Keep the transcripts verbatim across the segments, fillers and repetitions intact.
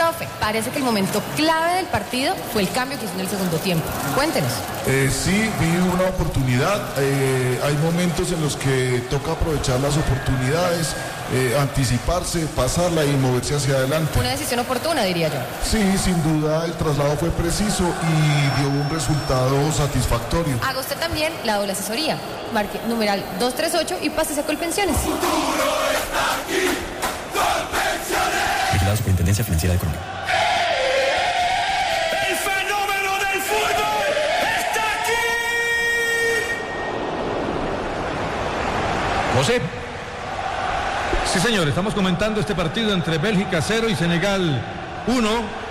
Profe, parece que el momento clave del partido fue el cambio que hizo en el segundo tiempo. Cuéntenos. Eh, sí, vi una oportunidad. Eh, hay momentos en los que toca aprovechar las oportunidades, eh, anticiparse, pasarla y moverse hacia adelante. Una decisión oportuna, diría yo. Sí, sin duda el traslado fue preciso y dio un resultado satisfactorio. Haga usted también la doble asesoría. Marque numeral dos tres ocho y pásese a Colpensiones. Futuro está aquí. Colpensiones. Vigilado Superintendencia Financiera de Colombia. El fenómeno del fútbol está aquí. José. Sí, señor, estamos comentando este partido entre Bélgica cero y Senegal uno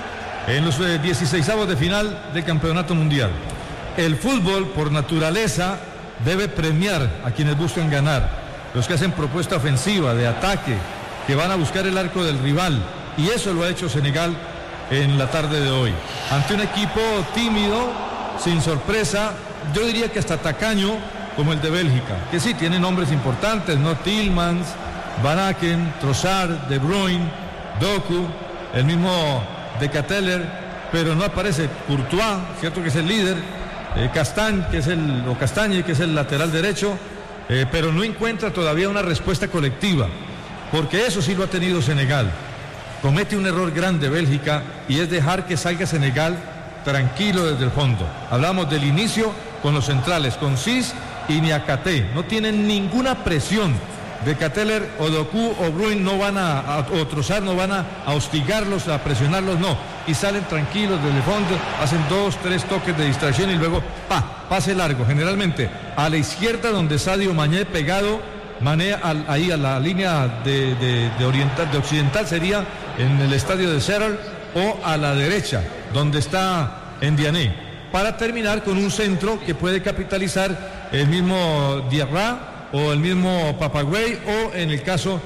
en los eh, dieciseisavos de final del Campeonato Mundial. El fútbol, por naturaleza, debe premiar a quienes buscan ganar, los que hacen propuesta ofensiva, de ataque, que van a buscar el arco del rival, y eso lo ha hecho Senegal en la tarde de hoy. Ante un equipo tímido, sin sorpresa, yo diría que hasta tacaño, como el de Bélgica, que sí tiene nombres importantes, ¿no? Tielemans, Van Aken, Trossard, De Bruyne, Doku, el mismo De Ketelaere, pero no aparece Courtois, cierto que es el líder, eh, Castagne, que es el, o Castagne, que es el lateral derecho, eh, pero no encuentra todavía una respuesta colectiva, porque eso sí lo ha tenido Senegal. Comete un error grande Bélgica y es dejar que salga Senegal tranquilo desde el fondo. Hablamos del inicio con los centrales, con Cis y Niakate, no tienen ninguna presión. De Ketelaere o Doku o Bruyne no van a, a o Trossard no van a, a hostigarlos, a presionarlos, no, y salen tranquilos desde el fondo, hacen dos, tres toques de distracción y luego pa, pase largo, generalmente a la izquierda donde Sadio Mané pegado, Mané al, ahí a la línea de, de, de oriental, de occidental sería en el estadio de Serral, o a la derecha donde está Ndiané, para terminar con un centro que puede capitalizar el mismo Diarra o el mismo Papagüey, o en el caso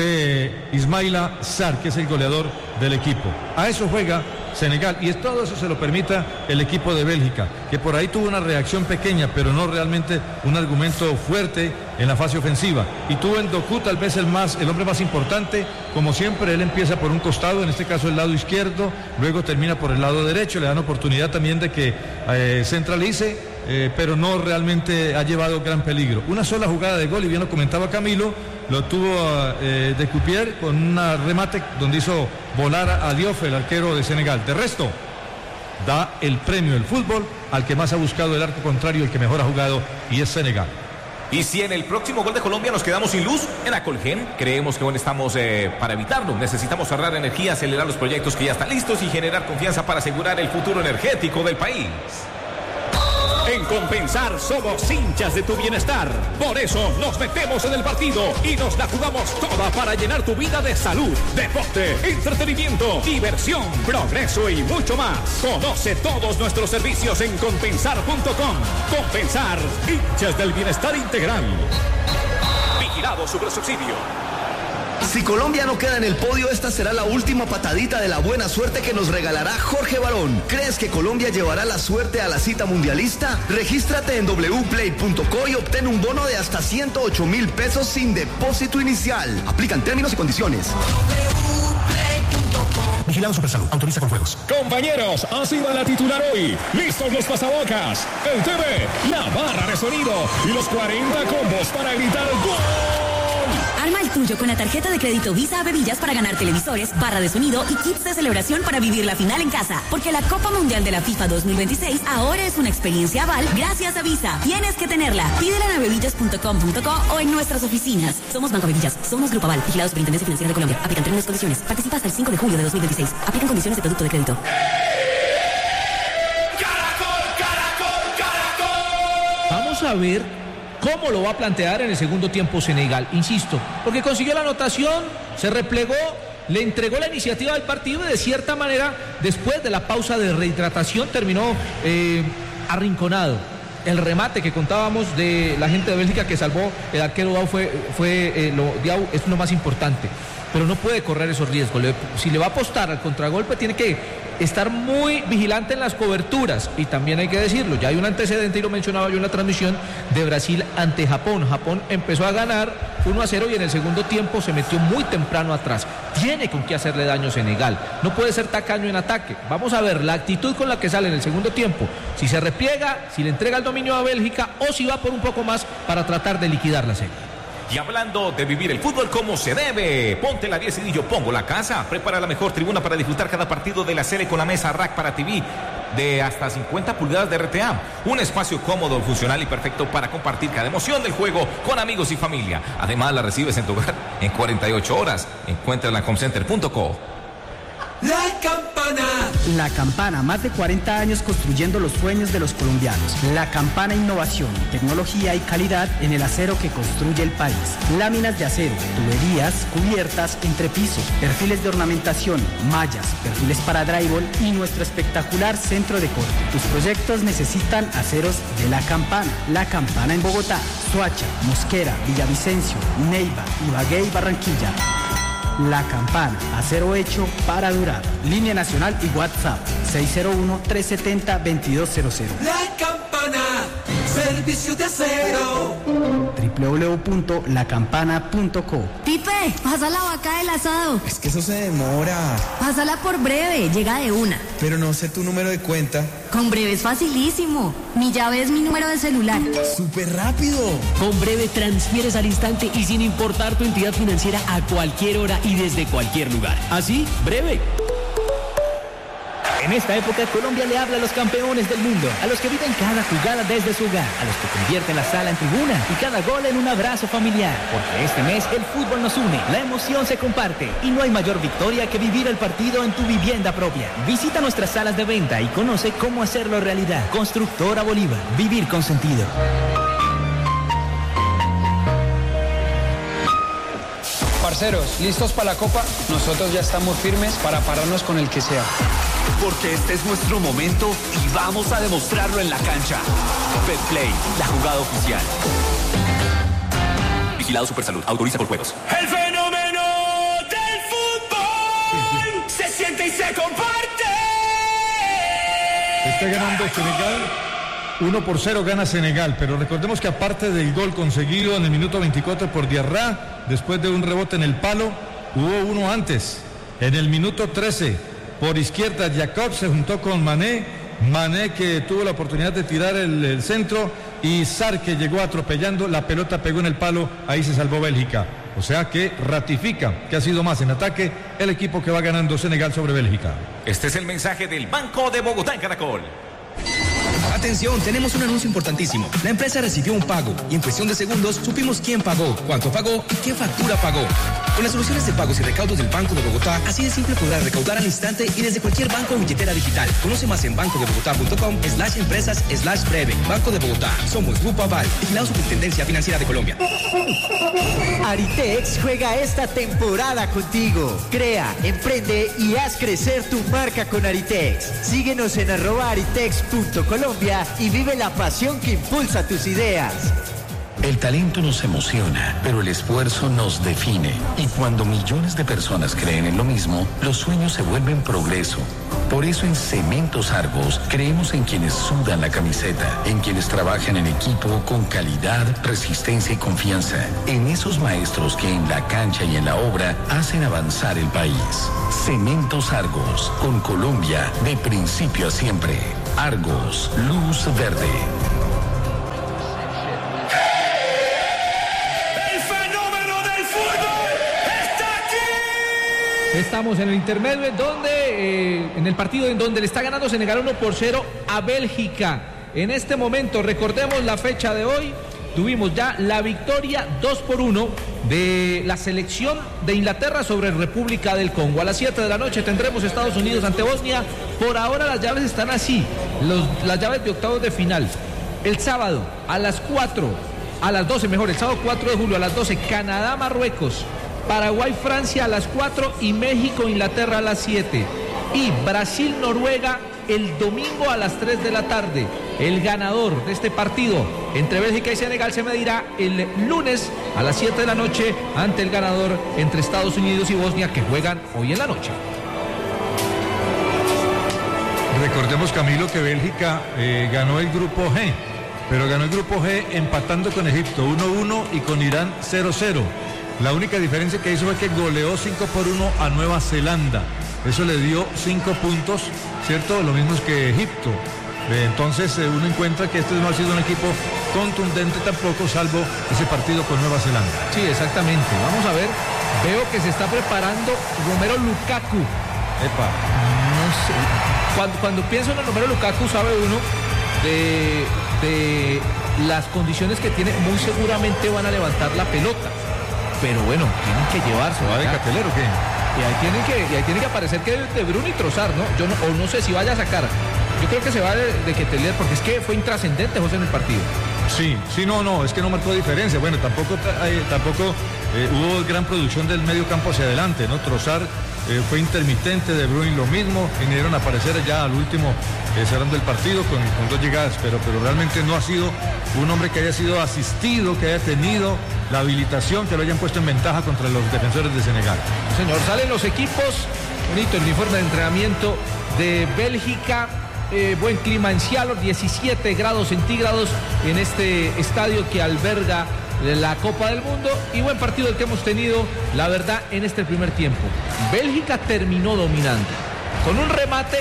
de Ismaila Sarr, que es el goleador del equipo. A eso juega Senegal, y es todo eso se lo permita el equipo de Bélgica, que por ahí tuvo una reacción pequeña, pero no realmente un argumento fuerte en la fase ofensiva. Y tuvo en Doku tal vez el más, el hombre más importante, como siempre, él empieza por un costado, en este caso el lado izquierdo, luego termina por el lado derecho, le dan oportunidad también de que eh, centralice. Eh, pero no realmente ha llevado gran peligro. Una sola jugada de gol, y bien lo comentaba Camilo, lo tuvo eh, de Cupier con un remate donde hizo volar a Diouf, el arquero de Senegal. De resto, da el premio del fútbol al que más ha buscado el arco contrario, el que mejor ha jugado, y es Senegal. Y si en el próximo gol de Colombia nos quedamos sin luz, en Acolgen creemos que aún estamos eh, para evitarlo. Necesitamos ahorrar energía, acelerar los proyectos que ya están listos y generar confianza para asegurar el futuro energético del país. En Compensar somos hinchas de tu bienestar. Por eso nos metemos en el partido y nos la jugamos toda para llenar tu vida de salud, deporte, entretenimiento, diversión, progreso y mucho más. Conoce todos nuestros servicios en compensar punto com. Compensar, hinchas del bienestar integral. Vigilado Supersubsidio. Si Colombia no queda en el podio, esta será la última patadita de la buena suerte que nos regalará Jorge Barón. ¿Crees que Colombia llevará la suerte a la cita mundialista? Regístrate en doble u play punto co y obtén un bono de hasta ciento ocho mil pesos sin depósito inicial. Aplican términos y condiciones. Vigilado Supersalud. Autoriza con juegos. Compañeros, así va la titular hoy. Listos los pasabocas, el T V, la barra de sonido y los cuarenta combos para gritar ¡gol! Arma el tuyo con la tarjeta de crédito Visa a Bebillas para ganar televisores, barra de sonido y kits de celebración para vivir la final en casa. Porque la Copa Mundial de la FIFA dos mil veintiséis ahora es una experiencia Aval gracias a Visa. Tienes que tenerla. Pídela en bebillas punto com punto co o en nuestras oficinas. Somos Banco Bebillas. Somos Grupo Aval. Vigilado Superintendencia Financiera de Colombia. Aplican términos y condiciones. Participa hasta el cinco de julio de dos mil veintiséis. Aplican condiciones de producto de crédito. Caracol, Caracol, Caracol. Vamos a ver cómo lo va a plantear en el segundo tiempo Senegal, insisto, porque consiguió la anotación, se replegó, le entregó la iniciativa del partido y de cierta manera, después de la pausa de rehidratación, terminó eh, arrinconado. El remate que contábamos de la gente de Bélgica que salvó el arquero Diaw fue, fue eh, lo, Diaw es lo más importante, pero no puede correr esos riesgos. Le, si le va a apostar al contragolpe, tiene que estar muy vigilante en las coberturas, y también hay que decirlo, ya hay un antecedente y lo mencionaba yo en la transmisión de Brasil ante Japón. Japón empezó a ganar uno a cero y en el segundo tiempo se metió muy temprano atrás. tiene con qué hacerle daño a Senegal. No puede ser tacaño en ataque. Vamos a ver la actitud con la que sale en el segundo tiempo. Si se repliega, si le entrega el dominio a Bélgica o si va por un poco más para tratar de liquidar la serie. Y hablando de vivir el fútbol como se debe, ponte la diez y yo pongo la casa. Prepara la mejor tribuna para disfrutar cada partido de la serie con la mesa Rack para T V de hasta cincuenta pulgadas de R T A. Un espacio cómodo, funcional y perfecto para compartir cada emoción del juego con amigos y familia. Además la recibes en tu hogar en cuarenta y ocho horas. Encuéntrala en homecenter punto co. La Campana. La Campana, más de cuarenta años construyendo los sueños de los colombianos. La Campana, innovación, tecnología y calidad en el acero que construye el país. Láminas de acero, tuberías, cubiertas, entrepiso, perfiles de ornamentación, mallas, perfiles para drywall y nuestro espectacular centro de corte. Tus proyectos necesitan aceros de La Campana. La Campana en Bogotá, Soacha, Mosquera, Villavicencio, Neiva, Ibagué y Barranquilla. La Campana, acero hecho para durar. Línea nacional y WhatsApp seis cero uno, tres siete cero, dos dos cero cero. La Campana, servicio de acero. doble u doble u doble u punto la campana punto co. Pipe, pasa la vaca del asado. Es que eso se demora. Pásala por Breve, llega de una. Pero no sé tu número de cuenta. Con Breve es facilísimo. Mi llave es mi número de celular. ¡Súper rápido! Con Breve transfieres al instante y sin importar tu entidad financiera a cualquier hora y desde cualquier lugar. Así, Breve. En esta época, Colombia le habla a los campeones del mundo, a los que viven cada jugada desde su hogar, a los que convierten la sala en tribuna y cada gol en un abrazo familiar. Porque este mes el fútbol nos une, la emoción se comparte y no hay mayor victoria que vivir el partido en tu vivienda propia. Visita nuestras salas de venta y conoce cómo hacerlo realidad. Constructora Bolívar, vivir con sentido. Parceros, ¿listos para la Copa? Nosotros ya estamos firmes para pararnos con el que sea. Porque este es nuestro momento y vamos a demostrarlo en la cancha. Betplay, la jugada oficial. Vigilado Supersalud, autoriza por juegos. El fenómeno del fútbol se siente y se comparte. Está ganando Senegal. uno por cero gana Senegal, pero recordemos que aparte del gol conseguido en el minuto veinticuatro por Diarra, después de un rebote en el palo, hubo uno antes, en el minuto trece, por izquierda Jacob se juntó con Mané, Mané que tuvo la oportunidad de tirar el, el centro y Sarr que llegó atropellando, la pelota pegó en el palo, ahí se salvó Bélgica. O sea que ratifica que ha sido más en ataque el equipo que va ganando Senegal sobre Bélgica. Este es el mensaje del Banco de Bogotá en Caracol. Atención, tenemos un anuncio importantísimo. La empresa recibió un pago y en cuestión de segundos supimos quién pagó, cuánto pagó y qué factura pagó. Con las soluciones de pagos y recaudos del Banco de Bogotá, así de simple podrás recaudar al instante y desde cualquier banco o billetera digital. Conoce más en banco de bogotá punto com slash empresas slash breve. Banco de Bogotá. Somos Grupo Aval, vigilado Superintendencia Financiera de Colombia. Aritex juega esta temporada contigo. Crea, emprende y haz crecer tu marca con Aritex. Síguenos en arroba aritex punto colombia y vive la pasión que impulsa tus ideas. El talento nos emociona, pero el esfuerzo nos define. Y cuando millones de personas creen en lo mismo, los sueños se vuelven progreso. Por eso en Cementos Argos creemos en quienes sudan la camiseta, en quienes trabajan en equipo con calidad, resistencia y confianza, en esos maestros que en la cancha y en la obra hacen avanzar el país. Cementos Argos, con Colombia de principio a siempre. Argos, luz verde. Estamos en el intermedio en donde, eh, en el partido en donde le está ganando Senegal uno por cero a Bélgica. En este momento, recordemos la fecha de hoy, tuvimos ya la victoria dos por uno de la selección de Inglaterra sobre República del Congo. A las siete de la noche tendremos Estados Unidos ante Bosnia. Por ahora las llaves están así, los, las llaves de octavos de final. El sábado a las cuatro, a las doce mejor, el sábado cuatro de julio a las doce, Canadá, Marruecos. Paraguay, Francia a las cuatro y México, Inglaterra a las siete. Y Brasil, Noruega el domingo a las tres de la tarde. El ganador de este partido entre Bélgica y Senegal se medirá el lunes a las siete de la noche ante el ganador entre Estados Unidos y Bosnia, que juegan hoy en la noche. Recordemos, Camilo, que Bélgica eh, ganó el grupo G, pero ganó el grupo G empatando con Egipto uno uno y con Irán cero cero. La única diferencia que hizo fue que goleó cinco por uno a Nueva Zelanda. Eso le dio cinco puntos, ¿cierto? Lo mismo que Egipto. Entonces uno encuentra que este no ha sido un equipo contundente tampoco, salvo ese partido con Nueva Zelanda. Sí, exactamente. Vamos a ver. Veo que se está preparando Romero Lukaku. Epa. No sé. Cuando, cuando pienso en el Romero Lukaku, sabe uno de, de las condiciones que tiene. Muy seguramente van a levantar la pelota. Pero bueno, tienen que llevarse. ¿Va de cartelero o qué? Y ahí tienen que, y ahí tiene que aparecer que de Bruyne y Trossard, ¿no? Yo no, o no sé si vaya a sacar. Yo creo que se va de, de Ketelaere porque es que fue intrascendente, José, en el partido. Sí, sí, no, no, es que no marcó diferencia. Bueno, tampoco, eh, tampoco eh, hubo gran producción del medio campo hacia adelante, ¿no? Trossard eh, fue intermitente, De Bruyne lo mismo, vinieron a aparecer ya al último eh, cerrando el partido con, con dos llegadas, pero, pero realmente no ha sido un hombre que haya sido asistido, que haya tenido la habilitación, que lo hayan puesto en ventaja contra los defensores de Senegal. Señor, salen los equipos, bonito el uniforme de entrenamiento de Bélgica. Eh, buen clima en Cialo, diecisiete grados centígrados en este estadio que alberga la Copa del Mundo, y buen partido el que hemos tenido, la verdad, en este primer tiempo. Bélgica terminó dominando con un remate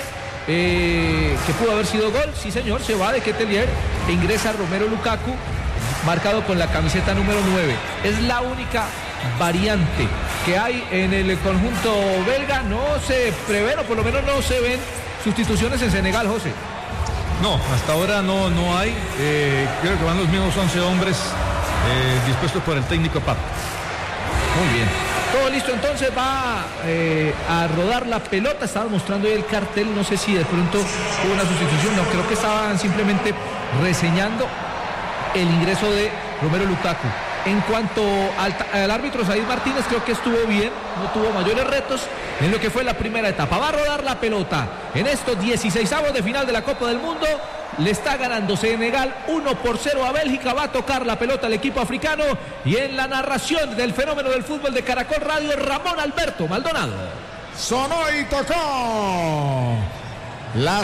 eh, que pudo haber sido gol, sí señor, se va de Ketelaere e ingresa Romero Lukaku, marcado con la camiseta número nueve. Es la única variante que hay en el conjunto belga. No se prevén, o por lo menos no se ven sustituciones en Senegal, José. No, hasta ahora no, no hay. Eh, creo que van los mismos once hombres eh, dispuestos por el técnico Pap. Muy bien. Todo listo, entonces va eh, a rodar la pelota. Estaba mostrando ahí el cartel, no sé si de pronto hubo una sustitución. No, creo que estaban simplemente reseñando el ingreso de Romero Lukaku. En cuanto al, al árbitro Said Martínez, creo que estuvo bien, no tuvo mayores retos en lo que fue la primera etapa. Va a rodar la pelota en estos dieciseisavos de final de la Copa del Mundo. Le está ganando Senegal uno por cero a Bélgica. Va a tocar la pelota el equipo africano. Y en la narración del fenómeno del fútbol de Caracol Radio, Ramón Alberto Maldonado. Sonó y tocó la...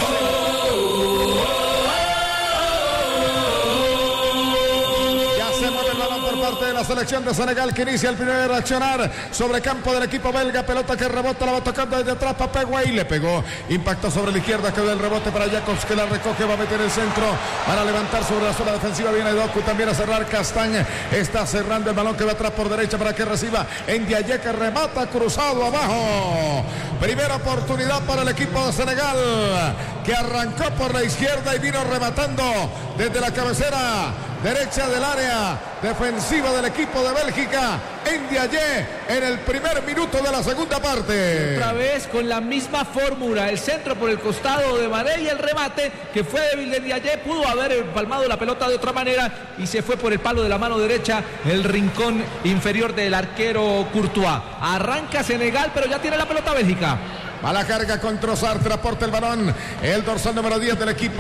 parte de la selección de Senegal, que inicia el primer accionar sobre campo del equipo belga. Pelota que rebota, la va tocando desde atrás Pape Gueye, le pegó, impactó sobre la izquierda, quedó el rebote para Jacobs, que la recoge, va a meter el centro para levantar sobre la zona defensiva. Viene Doku también a cerrar. Castaña está cerrando el balón que va atrás por derecha para que reciba Ndiaye, que remata cruzado abajo. Primera oportunidad para el equipo de Senegal, que arrancó por la izquierda y vino rematando desde la cabecera derecha del área defensiva del equipo de Bélgica. Ndiaye en el primer minuto de la segunda parte. Otra vez con la misma fórmula, el centro por el costado de Mané y el remate que fue débil de Ndiaye. Pudo haber empalmado la pelota de otra manera y se fue por el palo de la mano derecha, el rincón inferior del arquero Courtois. Arranca Senegal, pero ya tiene la pelota Bélgica. A la carga con Trossard, transporta el balón, el dorsal número diez del equipo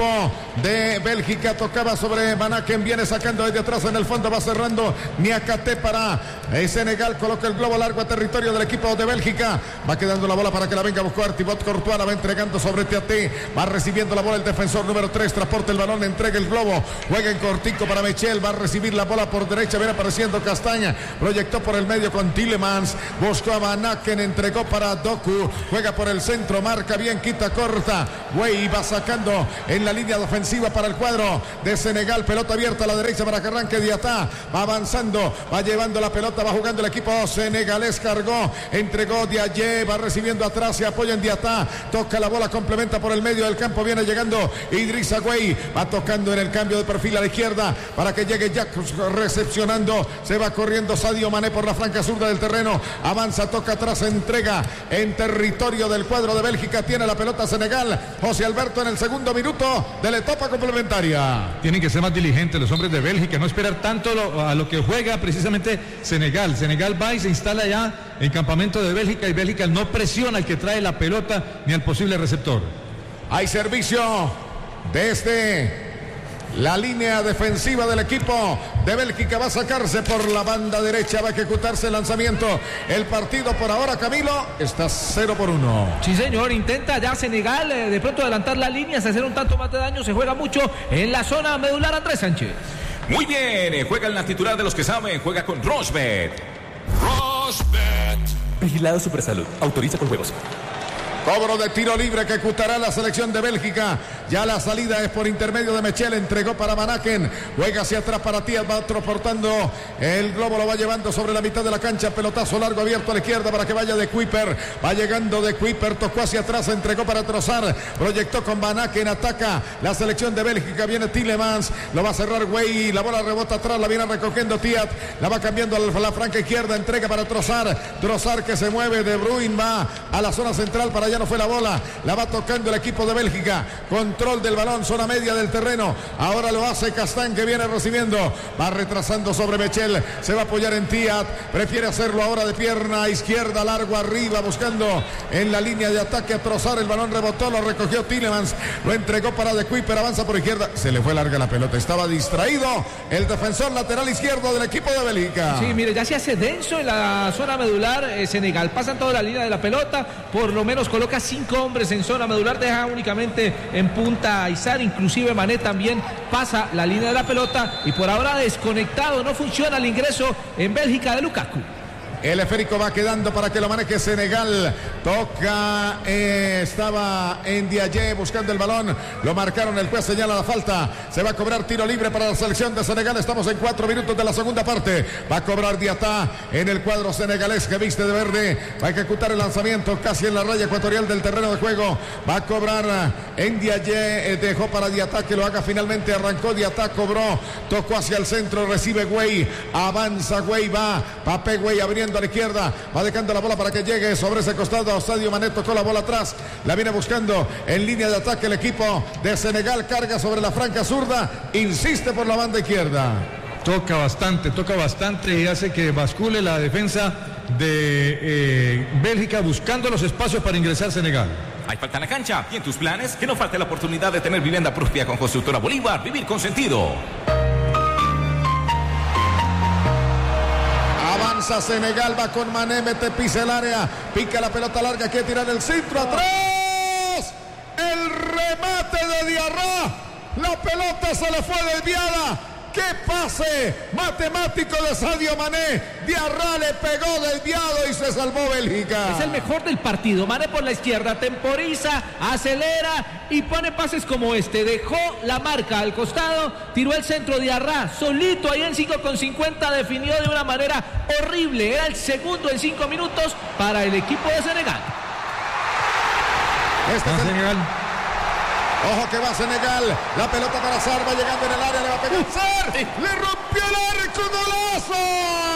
de Bélgica, tocaba sobre Manaken, viene sacando desde atrás en el fondo, va cerrando Niakate para eh, Senegal, coloca el globo largo a territorio del equipo de Bélgica, va quedando la bola para que la venga a buscar Thibaut Courtois, la va entregando sobre Teaté, va recibiendo la bola el defensor número tres, transporta el balón, entrega el globo, juega en cortico para Michel, va a recibir la bola por derecha, viene apareciendo Castaña, proyectó por el medio con Tielemans, buscó a Manaken, entregó para Doku, juega por el centro, marca bien, quita corta, Gueye va sacando en la línea defensiva para el cuadro de Senegal, pelota abierta a la derecha para que arranque Diatá, va avanzando, va llevando la pelota, va jugando el equipo senegalés, cargó, entregó Ndiaye, va recibiendo atrás, se apoya en Diatá, toca la bola, complementa por el medio del campo, viene llegando Idrissa Gueye, va tocando en el cambio de perfil a la izquierda para que llegue Jacobs recepcionando, se va corriendo Sadio Mané por la flanca zurda del terreno, avanza, toca atrás, entrega en territorio del cuadro de Bélgica, tiene la pelota Senegal, José Alberto, en el segundo minuto de la etapa complementaria. Tienen que ser más diligentes los hombres de Bélgica, no esperar tanto lo, a lo que juega precisamente Senegal. Senegal va y se instala ya en campamento de Bélgica y Bélgica no presiona al que trae la pelota ni al posible receptor. Hay servicio desde la línea defensiva del equipo de Bélgica, va a sacarse por la banda derecha, va a ejecutarse el lanzamiento. El partido por ahora, Camilo, está cero por uno. Sí, señor, intenta ya Senegal eh, de pronto adelantar las líneas, hacer un tanto más de daño, se juega mucho en la zona medular. Andrés Sánchez. Muy bien, juega en la titular de los que saben, juega con Rochebet. Vigilado Supersalud. Autoriza con juegos. Cobro de tiro libre que ejecutará la selección de Bélgica. Ya la salida es por intermedio de Mechel. Entregó para Van Aken. Juega hacia atrás para Tías. Va transportando el globo. Lo va llevando sobre la mitad de la cancha. Pelotazo largo abierto a la izquierda para que vaya de Kuiper. Va llegando de Kuiper. Tocó hacia atrás. Entregó para Trossard. Proyectó con Van Aken. Ataca la selección de Bélgica. Viene Tielemans. Lo va a cerrar Güey. La bola rebota atrás. La viene recogiendo Tías. La va cambiando a la franca izquierda. Entrega para Trossard. Trossard que se mueve. De Bruyne va a la zona central para allá. No fue la bola, la va tocando el equipo de Bélgica, control del balón, zona media del terreno, ahora lo hace Castán que viene recibiendo, va retrasando sobre Mechel, se va a apoyar en Tiat, prefiere hacerlo ahora de pierna izquierda, largo arriba, buscando en la línea de ataque a Trossard, el balón rebotó, lo recogió Tielemans, lo entregó para De Kuiper, avanza por izquierda, se le fue larga la pelota, estaba distraído el defensor lateral izquierdo del equipo de Bélgica. Sí, mire, ya se hace denso en la zona medular eh, Senegal, pasan toda la línea de la pelota, por lo menos coloca cinco hombres en zona medular, deja únicamente en punta a Izar, inclusive Mané también pasa la línea de la pelota y por ahora desconectado, no funciona el ingreso en Bélgica de Lukaku. El esférico va quedando para que lo maneje Senegal. Toca, eh, estaba en Diaye buscando el balón. Lo marcaron, el juez señala la falta. Se va a cobrar tiro libre para la selección de Senegal. Estamos en cuatro minutos de la segunda parte. Va a cobrar Diatá en el cuadro senegalés que viste de verde. Va a ejecutar el lanzamiento casi en la raya ecuatorial del terreno de juego. Va a cobrar en Diaye. Eh, dejó para Diatá que lo haga finalmente. Arrancó Diatá, cobró. Tocó hacia el centro. Recibe Güey. Avanza Güey. Va. Papé Güey abriendo a la izquierda, va dejando la bola para que llegue sobre ese costado. Sadio Mané tocó la bola atrás, la viene buscando en línea de ataque el equipo de Senegal, carga sobre la franca zurda, insiste por la banda izquierda. Toca bastante, toca bastante y hace que bascule la defensa de eh, Bélgica buscando los espacios para ingresar Senegal. Hay falta en la cancha y en tus planes que no falte la oportunidad de tener vivienda propia con Constructora Bolívar, vivir con sentido. Avanza Senegal, va con Mané, mete, pisa el área, pica la pelota larga, quiere tirar el centro, atrás, el remate de Diarra, la pelota se le fue desviada. ¡Qué pase matemático de Sadio Mané! Diarra le pegó desviado y se salvó Bélgica. Es el mejor del partido. Mané por la izquierda, temporiza, acelera y pone pases como este. Dejó la marca al costado, tiró el centro Diarra, solito ahí en cinco con cincuenta, definió de una manera horrible. Era el segundo en cinco minutos para el equipo de Senegal. Este es el... Senegal. Ojo que va Senegal, la pelota para Sarr, va llegando en el área, le va a pegar Sarr, le rompió el arco, golazo.